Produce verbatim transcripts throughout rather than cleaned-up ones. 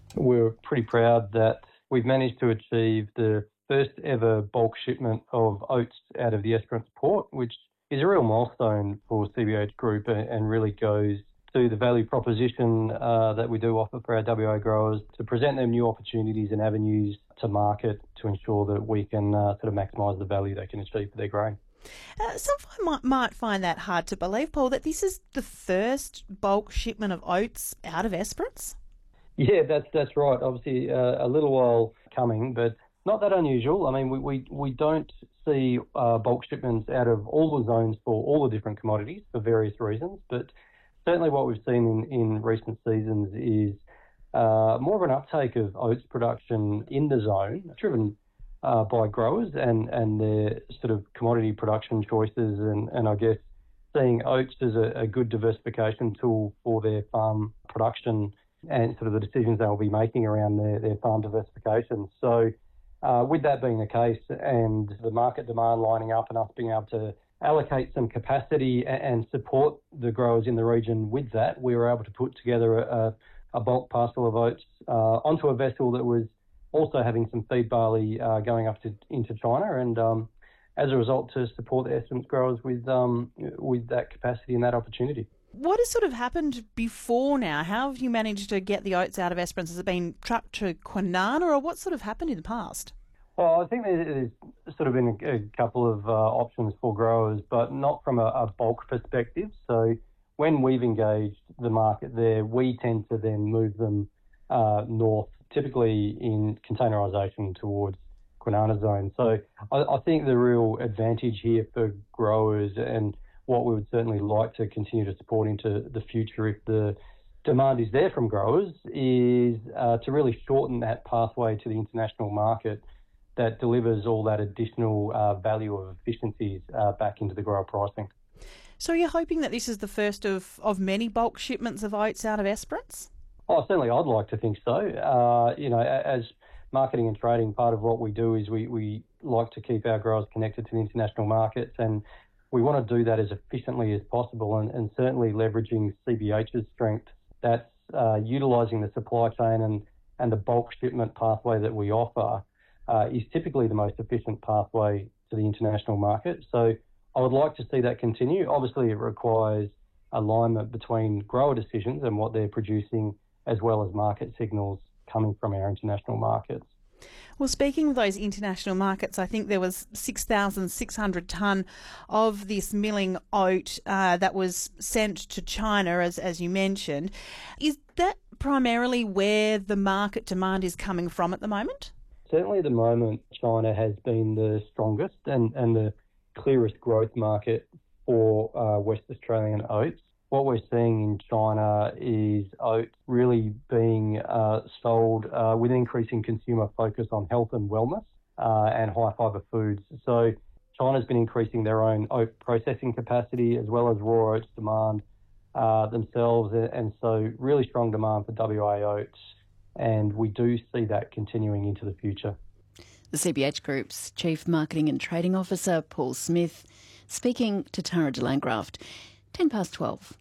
We're pretty proud that we've managed to achieve the first ever bulk shipment of oats out of the Esperance port, which is a real milestone for C B H Group and really goes to the value proposition uh, that we do offer for our W A growers to present them new opportunities and avenues to market to ensure that we can uh, sort of maximise the value they can achieve for their grain. Uh, some might, might find that hard to believe, Paul, that this is the first bulk shipment of oats out of Esperance? Yeah, that's that's right. Obviously, uh, a little while coming, but not that unusual. I mean, we, we, we don't see uh, bulk shipments out of all the zones for all the different commodities for various reasons, but certainly what we've seen in, in recent seasons is uh, more of an uptake of oats production in the zone, driven uh, by growers and, and their sort of commodity production choices, and, and I guess seeing oats as a, a good diversification tool for their farm production and sort of the decisions they'll be making around their, their farm diversification. So uh, with that being the case and the market demand lining up and us being able to allocate some capacity and, and support the growers in the region with that, we were able to put together a, a bulk parcel of oats uh, onto a vessel that was also having some feed barley uh, going up to, into China, and um, as a result to support the Esperance growers with um, with that capacity and that opportunity. What has sort of happened before now? How have you managed to get the oats out of Esperance? Has it been trucked to Kwinana, or what sort of happened in the past? Well, I think there's sort of been a, a couple of uh, options for growers, but not from a, a bulk perspective. So when we've engaged the market there, we tend to then move them uh, north, typically in containerisation towards Kwinana zone. So I, I think the real advantage here for growers, and what we would certainly like to continue to support into the future if the demand is there from growers, is uh, to really shorten that pathway to the international market that delivers all that additional uh, value of efficiencies uh, back into the grower pricing. So you're hoping that this is the first of, of many bulk shipments of oats out of Esperance? Oh, certainly I'd like to think so. Uh, you know, as marketing and trading, part of what we do is we, we like to keep our growers connected to the international markets, and we want to do that as efficiently as possible, and, and certainly leveraging C B H's strength. That's uh, utilising the supply chain and, and the bulk shipment pathway that we offer uh, is typically the most efficient pathway to the international market. So I would like to see that continue. Obviously, it requires alignment between grower decisions and what they're producing, as well as market signals coming from our international markets. Well, speaking of those international markets, I think there was six thousand six hundred tonne of this milling oat uh, that was sent to China, as as you mentioned. Is that primarily where the market demand is coming from at the moment? Certainly at the moment, China has been the strongest and, and the clearest growth market for uh, West Australian oats. What we're seeing in China is oats really being uh, sold uh, with increasing consumer focus on health and wellness uh, and high fibre foods. So China's been increasing their own oat processing capacity as well as raw oats demand uh, themselves, and so really strong demand for W A oats, and we do see that continuing into the future. The C B H Group's Chief Marketing and Trading Officer, Paul Smith, speaking to Tara de Landgraft. ten past twelve.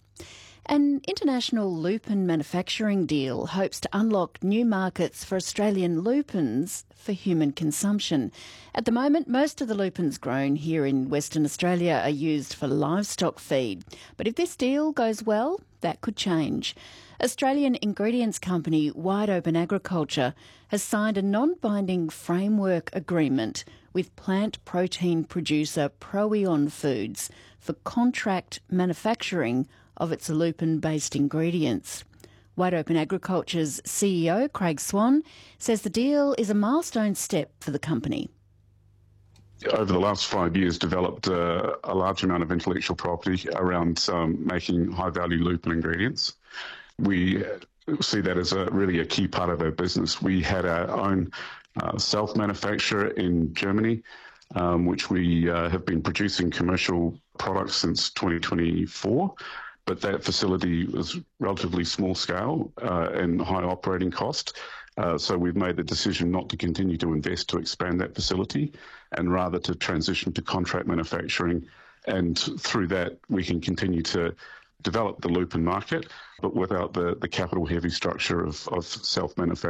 An international lupin manufacturing deal hopes to unlock new markets for Australian lupins for human consumption. At the moment, most of the lupins grown here in Western Australia are used for livestock feed. But if this deal goes well, that could change. Australian ingredients company Wide Open Agriculture has signed a non-binding framework agreement with plant protein producer Proeon Foods for contract manufacturing of its lupin-based ingredients. Wide Open Agriculture's C E O, Craig Swan, says the deal is a milestone step for the company. Over the last five years, developed uh, a large amount of intellectual property around um, making high-value lupin ingredients. We see that as a really a key part of our business. We had our own uh, self-manufacturer in Germany, um, which we uh, have been producing commercial products since twenty twenty-four. But that facility was relatively small scale uh, and high operating cost. Uh, so we've made the decision not to continue to invest to expand that facility, and rather to transition to contract manufacturing. And through that, we can continue to develop the lupin market, but without the, the capital heavy structure of, of self-manufacturing.